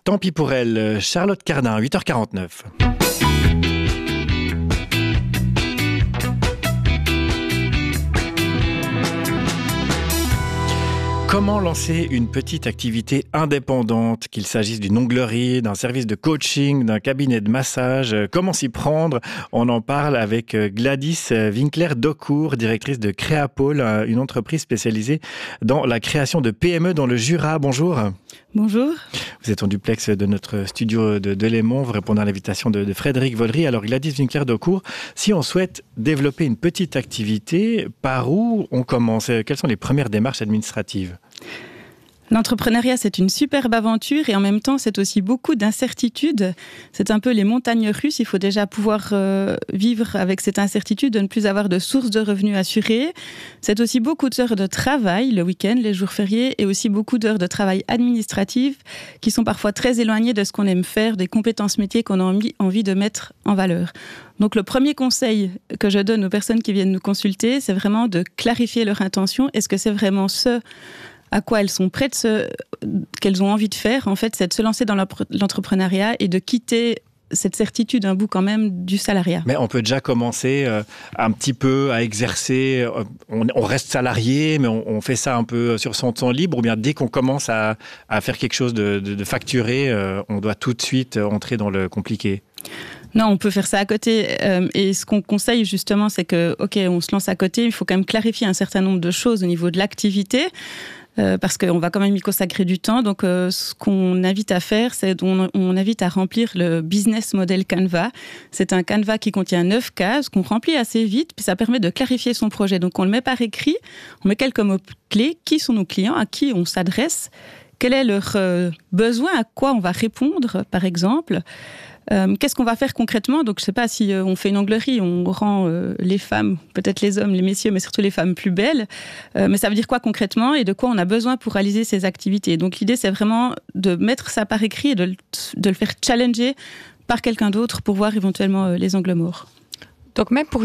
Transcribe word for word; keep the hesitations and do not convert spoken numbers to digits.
Tant pis pour elle, Charlotte Cardin, huit heures quarante-neuf. Comment lancer une petite activité indépendante, qu'il s'agisse d'une onglerie, d'un service de coaching, d'un cabinet de massage? Comment s'y prendre? On en parle avec Gladys Winkler-Daucourt, directrice de Créapôle, une entreprise spécialisée dans la création de P M E dans le Jura. Bonjour. Bonjour. Vous êtes en duplex de notre studio de Delémont. Vous répondez à l'invitation de, de Frédéric Vollery. Alors Gladys Winkler-Daucourt, si on souhaite développer une petite activité, par où on commence? Quelles sont les premières démarches administratives? L'entrepreneuriat, c'est une superbe aventure et en même temps, c'est aussi beaucoup d'incertitudes. C'est un peu les montagnes russes. Il faut déjà pouvoir euh, vivre avec cette incertitude de ne plus avoir de source de revenus assurée. C'est aussi beaucoup d'heures de travail le week-end, les jours fériés, et aussi beaucoup d'heures de travail administratif qui sont parfois très éloignées de ce qu'on aime faire, des compétences métiers qu'on a envie, envie de mettre en valeur. Donc le premier conseil que je donne aux personnes qui viennent nous consulter, c'est vraiment de clarifier leur intention. Est-ce que c'est vraiment ce à quoi elles sont prêtes, ce qu'elles ont envie de faire, en fait, c'est de se lancer dans l'entrepreneuriat et de quitter cette certitude un bout quand même du salariat. Mais on peut déjà commencer euh, un petit peu à exercer, euh, on, on reste salarié, mais on, on fait ça un peu sur son temps libre, ou bien dès qu'on commence à, à faire quelque chose de, de, de facturé, euh, on doit tout de suite entrer dans le compliqué? Non, on peut faire ça à côté. Euh, et ce qu'on conseille justement, c'est que, ok, on se lance à côté, il faut quand même clarifier un certain nombre de choses au niveau de l'activité. Euh, parce qu'on va quand même y consacrer du temps. Donc, euh, ce qu'on invite à faire, c'est on, on invite à remplir le business model Canva. C'est un Canva qui contient neuf cases qu'on remplit assez vite, puis ça permet de clarifier son projet. Donc, on le met par écrit, on met quelques mots-clés. Qui sont nos clients? À qui on s'adresse? Quel est leur euh, besoin? À quoi on va répondre, par exemple? Euh, qu'est-ce qu'on va faire concrètement? Donc, je ne sais pas si euh, on fait une onglerie, on rend euh, les femmes, peut-être les hommes, les messieurs, mais surtout les femmes plus belles. Euh, mais ça veut dire quoi concrètement et de quoi on a besoin pour réaliser ces activités? Donc, l'idée, c'est vraiment de mettre ça par écrit et de, de le faire challenger par quelqu'un d'autre pour voir éventuellement euh, les angles morts. Donc, même pour